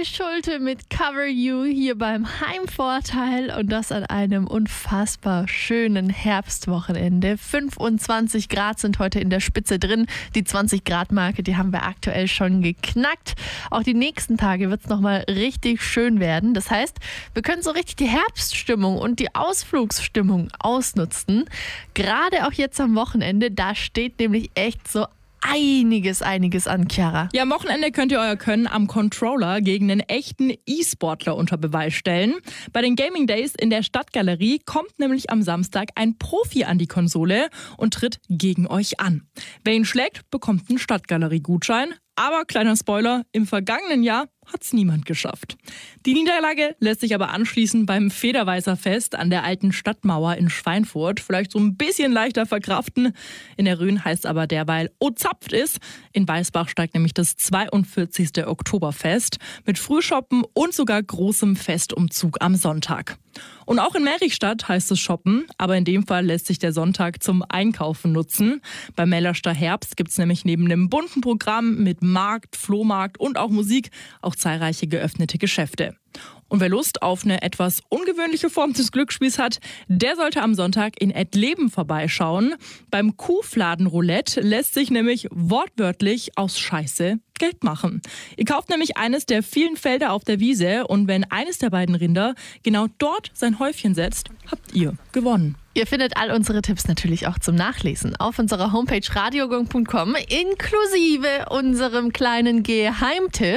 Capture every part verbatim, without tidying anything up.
Betty Schulte mit Cover You hier beim Heimvorteil und das an einem unfassbar schönen Herbstwochenende. fünfundzwanzig Grad sind heute in der Spitze drin. Die zwanzig Grad Marke, die haben wir aktuell schon geknackt. Auch die nächsten Tage wird es nochmal richtig schön werden. Das heißt, wir können so richtig die Herbststimmung und die Ausflugsstimmung ausnutzen. Gerade auch jetzt am Wochenende, da steht nämlich echt so Einiges, einiges an, Chiara. Ja, am Wochenende könnt ihr euer Können am Controller gegen einen echten E-Sportler unter Beweis stellen. Bei den Gaming Days in der Stadtgalerie kommt nämlich am Samstag ein Profi an die Konsole und tritt gegen euch an. Wer ihn schlägt, bekommt einen Stadtgalerie-Gutschein. Aber kleiner Spoiler, im vergangenen Jahr hat's niemand geschafft. Die Niederlage lässt sich aber anschließen beim Federweißer-Fest an der alten Stadtmauer in Schweinfurt vielleicht so ein bisschen leichter verkraften. In der Rhön heißt aber derweil O zapft ist. In Weißbach steigt nämlich das zweiundvierzigste Oktoberfest mit Frühshoppen und sogar großem Festumzug am Sonntag. Und auch in Merichstadt heißt es shoppen, aber in dem Fall lässt sich der Sonntag zum Einkaufen nutzen. Beim Mellerster Herbst gibt's nämlich neben einem bunten Programm mit Markt, Flohmarkt und auch Musik auch zahlreiche geöffnete Geschäfte. Und wer Lust auf eine etwas ungewöhnliche Form des Glücksspiels hat, der sollte am Sonntag in Ettleben vorbeischauen. Beim Kuhfladenroulette lässt sich nämlich wortwörtlich aus Scheiße Geld machen. Ihr kauft nämlich eines der vielen Felder auf der Wiese und wenn eines der beiden Rinder genau dort sein Häufchen setzt, habt ihr gewonnen. Ihr findet all unsere Tipps natürlich auch zum Nachlesen auf unserer Homepage radiogong punkt com, inklusive unserem kleinen Geheimtipp.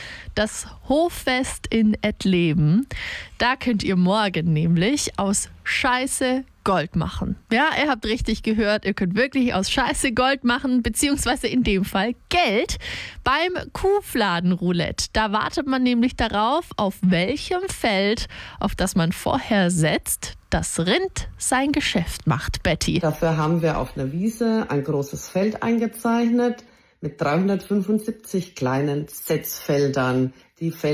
Das Hoffest in Ettleben. Da könnt ihr morgen nämlich aus Scheiße Gold machen. Ja, ihr habt richtig gehört, ihr könnt wirklich aus Scheiße Gold machen, beziehungsweise in dem Fall Geld beim Kuhfladenroulette. Da wartet man nämlich darauf, auf welchem Feld, auf das man vorher setzt, das Rind sein Geschäft macht, Betty. Dafür haben wir auf einer Wiese ein großes Feld eingezeichnet mit dreihundertfünfundsiebzig kleinen Setzfeldern. Die Felder